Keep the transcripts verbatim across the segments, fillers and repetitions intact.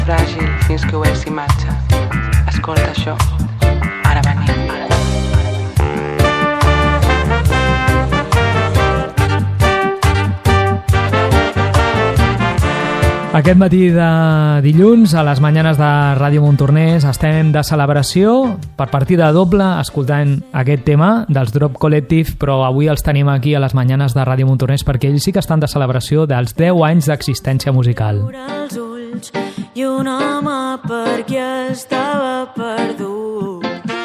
Fràgil fins que ho és imatge. Escolta això, ara venim. Aquest matí de dilluns, a les Manyanes de Ràdio Montornès, estem de celebració per partida doble escoltant aquest tema dels Drop Collective, però avui els tenim aquí a les Manyanes de Ràdio Montornès perquè ells sí que estan de celebració dels deu anys d'existència musical. Els ulls i un home per qui estava perdut.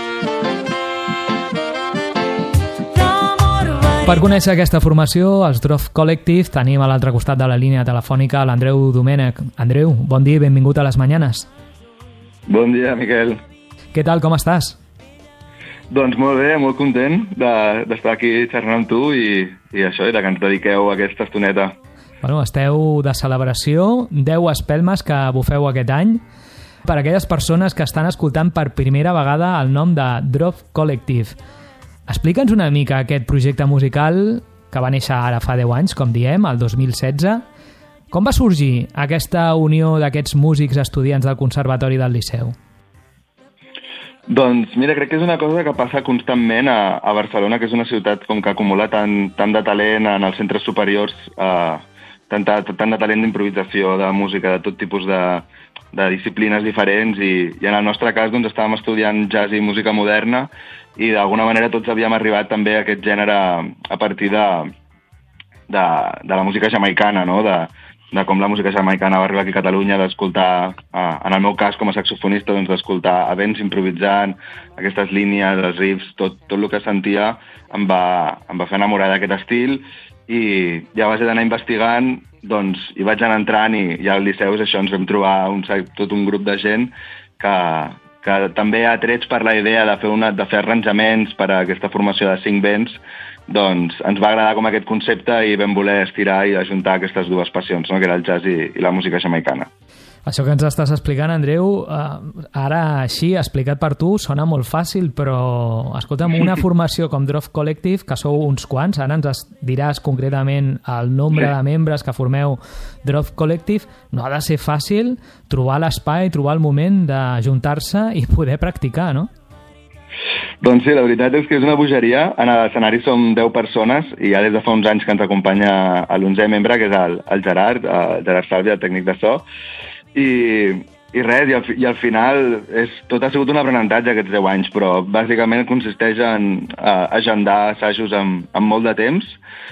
Per conèixer aquesta formació, els Drop Collective, tenim a l'altre costat de la línia telefònica l'Andreu Domènech. Andreu, bon dia i benvingut a les Manyanes. Bon dia, Miquel. Què tal, com estàs? Doncs molt bé, molt content de- d'estar aquí xerrant amb tu i, i això, i de que ens dediqueu aquesta estoneta. Bueno, esteu de celebració, deu espelmes que bufeu aquest any. Per aquelles persones que estan escoltant per primera vegada el nom de Drop Collective, explica'ns una mica aquest projecte musical que va néixer ara fa deu anys, com diem, el dos mil setze. Com va sorgir aquesta unió d'aquests músics estudiants del Conservatori del Liceu? Doncs mira, crec que és una cosa que passa constantment a, a Barcelona, que és una ciutat com que acumula tant, tant de talent en els centres superiors, eh, tant, de, tant de talent d'improvisació, de música, de tot tipus de, de disciplines diferents, i, i en el nostre cas doncs, estàvem estudiant jazz i música moderna, i d'alguna manera tots havíem arribat també a aquest gènere a partir de, de, de la música jamaicana, no? de, de com la música jamaicana va arribar aquí a Catalunya, d'escoltar, eh, en el meu cas com a saxofonista, doncs, d'escoltar events improvisant, aquestes línies, els riffs, tot, tot el que sentia em va, em va fer enamorar d'aquest estil, i ja vaig d'anar investigant, doncs hi vaig anar entrant, i, i al Liceu és això, ens vam trobar un, tot un grup de gent que, que també atrets per la idea de fer, una, de fer arranjaments per a aquesta formació de cinc vents, doncs ens va agradar com aquest concepte i vam voler estirar i ajuntar aquestes dues passions, no? Que era el jazz i, i la música jamaicana. Això que ens estàs explicant, Andreu, eh, ara així, explicat per tu, sona molt fàcil, però, escolta'm, una formació com Drop Collective, que sou uns quants, ara ens diràs concretament el nombre sí. de membres que formeu Drop Collective, no ha de ser fàcil trobar l'espai, trobar el moment d'ajuntar-se i poder practicar, no? Doncs sí, la veritat és que és una bogeria. En l'escenari som deu persones i ja des de fa uns anys que ens acompanya l'onzè membre, que és el, el Gerard, el Gerard Salvi, el tècnic de so. I, i res, i al, i al final és, tot ha sigut un aprenentatge aquests deu anys, però bàsicament consisteix en uh, agendar assajos amb, amb molt de temps,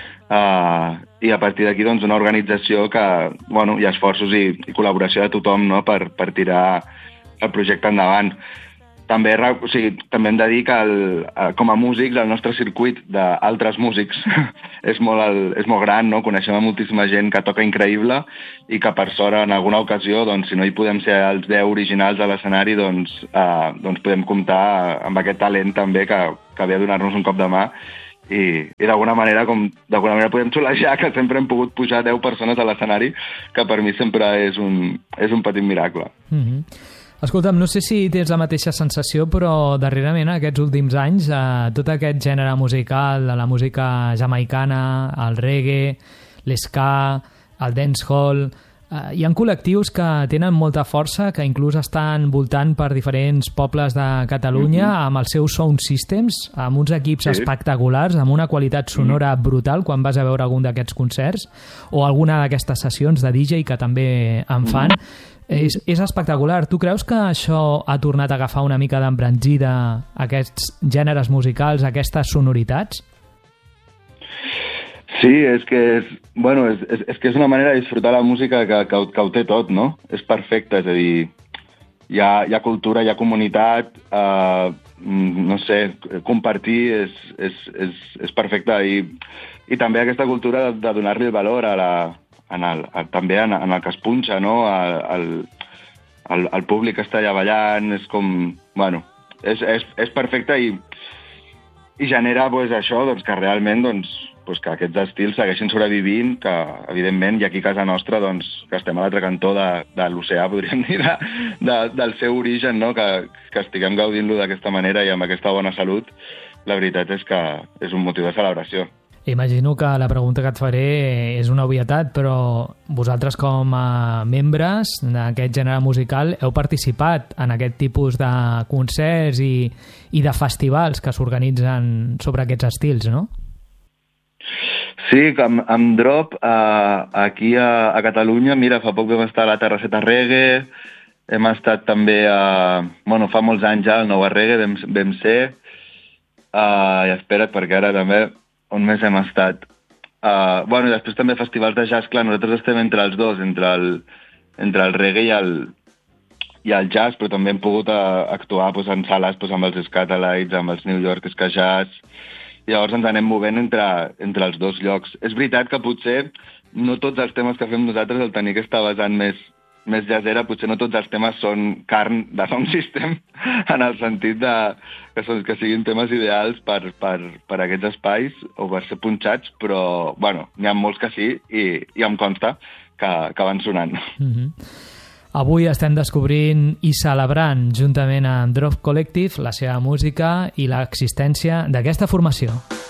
uh, i a partir d'aquí doncs, una organització que, bueno, hi ha esforços i, i col·laboració de tothom, no?, per, per tirar el projecte endavant. També, o sigui, també hem de dir que el, com a músics el nostre circuit d'altres músics és, molt el, és molt gran, no? Coneixem a moltíssima gent que toca increïble i que per sort en alguna ocasió, doncs, si no hi podem ser els deu originals a l'escenari, doncs, eh, doncs podem comptar amb aquest talent també que, que ve a donar-nos un cop de mà i, i d'alguna manera com d'alguna manera podem xolejar que sempre hem pogut pujar deu persones a l'escenari, que per mi sempre és un, és un petit miracle. Mm-hmm. Escolta'm, no sé si tens la mateixa sensació, però darrerament, aquests últims anys, eh, tot aquest gènere musical, de la música jamaicana, el reggae, l'esca, el dancehall, eh, hi ha col·lectius que tenen molta força, que inclús estan voltant per diferents pobles de Catalunya, mm-hmm. amb els seus sound systems, amb uns equips sí. espectaculars, amb una qualitat sonora mm-hmm. brutal quan vas a veure algun d'aquests concerts, o alguna d'aquestes sessions de D J que també en fan. Mm-hmm. És, és espectacular. Tu creus que això ha tornat a agafar una mica d'embranzida aquests gèneres musicals, aquestes sonoritats? Sí, és que és, bueno, és, és, és que és una manera de disfrutar la música que, que, que ho té tot, no? És perfecte, és a dir, hi ha, hi ha cultura, hi ha comunitat, eh, no sé, compartir és, és, és, és perfecte, i, i també aquesta cultura de, de donar-li el valor a la En el, també en, en el que es punxa, no? El, el, el públic està allà ballant, és com... Bueno, és, és, és perfecte i, i genera pues, això, doncs, que realment doncs, pues, que aquests estils segueixin sobrevivint, que evidentment, i aquí a casa nostra, doncs, que estem a l'altre cantó de, de l'oceà, podríem dir, de, de, del seu origen, no? que, que estiguem gaudint-lo d'aquesta manera i amb aquesta bona salut, la veritat és que és un motiu de celebració. Imagino que la pregunta que et faré és una obvietat, però vosaltres com a membres d'aquest gènere musical heu participat en aquest tipus de concerts i, i de festivals que s'organitzen sobre aquests estils, no? Sí, amb, amb Drop, eh, aquí a, a Catalunya, mira, fa poc vam estar a la Terrasseta Reggae, hem estat també a... Bueno, fa molts anys ja, al Nova Reggae vam, vam ser, uh, i espera't, perquè ara també... on més hem estat. Uh, bueno, i després també festivals de jazz, clar, nosaltres estem entre els dos, entre el, entre el reggae i el, i el jazz, però també hem pogut uh, actuar pues, en sales pues, amb els Scatolites, amb els New York Ska Jazz, i llavors ens anem movent entre, entre els dos llocs. És veritat que potser no tots els temes que fem nosaltres, el tenir aquesta vessant més, més jazzera, potser no tots els temes són carn de Sound System, en el sentit de que, són, que siguin temes ideals per, per, per aquests espais o per ser punxats, però bueno, n'hi ha molts que sí i, i em consta que, que van sonant. Mm-hmm. Avui estem descobrint i celebrant, juntament amb Drop Collective, la seva música i l'existència d'aquesta formació.